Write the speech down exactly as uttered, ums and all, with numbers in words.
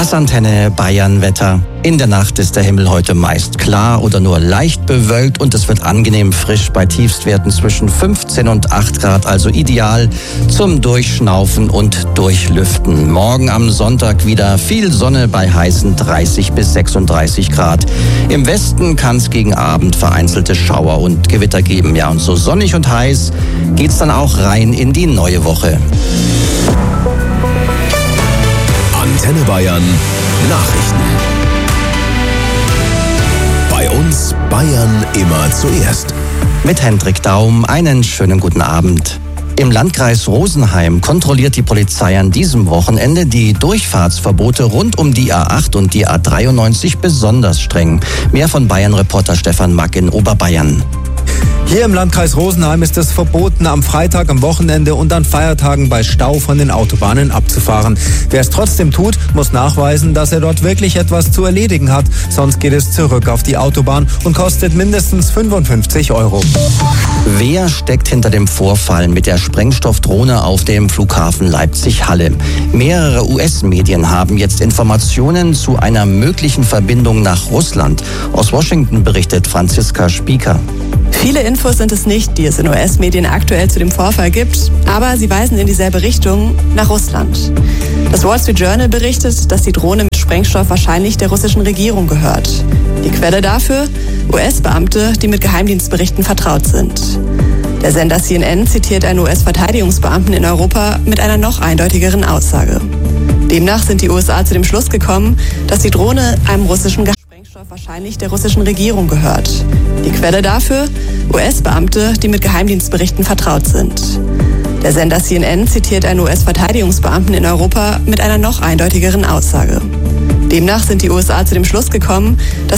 Das Antenne Bayern Wetter. In der Nacht ist der Himmel heute meist klar oder nur leicht bewölkt und es wird angenehm frisch bei Tiefstwerten zwischen fünfzehn und acht Grad, also ideal zum Durchschnaufen und Durchlüften. Morgen am Sonntag wieder viel Sonne bei heißen dreißig bis sechsunddreißig Grad. Im Westen kann es gegen Abend vereinzelte Schauer und Gewitter geben. Ja, und so sonnig und heiß geht's dann auch rein in die neue Woche. Antenne Bayern Nachrichten. Bei uns Bayern immer zuerst. Mit Hendrik Daum einen schönen guten Abend. Im Landkreis Rosenheim kontrolliert die Polizei an diesem Wochenende die Durchfahrtsverbote rund um die A acht und die A dreiundneunzig besonders streng. Mehr von Bayern-Reporter Stefan Mack in Oberbayern. Hier im Landkreis Rosenheim ist es verboten, am Freitag, am Wochenende und an Feiertagen bei Stau von den Autobahnen abzufahren. Wer es trotzdem tut, muss nachweisen, dass er dort wirklich etwas zu erledigen hat. Sonst geht es zurück auf die Autobahn und kostet mindestens fünfundfünfzig Euro. Wer steckt hinter dem Vorfall mit der Sprengstoffdrohne auf dem Flughafen Leipzig-Halle? Mehrere U S-Medien haben jetzt Informationen zu einer möglichen Verbindung nach Russland. Aus Washington berichtet Franziska Spieker. Viele Infos sind es nicht, die es in U S-Medien aktuell zu dem Vorfall gibt, aber sie weisen in dieselbe Richtung, nach Russland. Das Wall Street Journal berichtet, dass die Drohne mit Sprengstoff wahrscheinlich der russischen Regierung gehört. Die Quelle dafür? U S-Beamte, die mit Geheimdienstberichten vertraut sind. Der Sender C N N zitiert einen U S-Verteidigungsbeamten in Europa mit einer noch eindeutigeren Aussage. Demnach sind die U S A zu dem Schluss gekommen, dass die Drohne einem russischen Sprengstoff wahrscheinlich der russischen Regierung gehört. Die Quelle dafür? U S-Beamte, die mit Geheimdienstberichten vertraut sind. Der Sender C N N zitiert einen U S-Verteidigungsbeamten in Europa mit einer noch eindeutigeren Aussage. Demnach sind die U S A zu dem Schluss gekommen, dass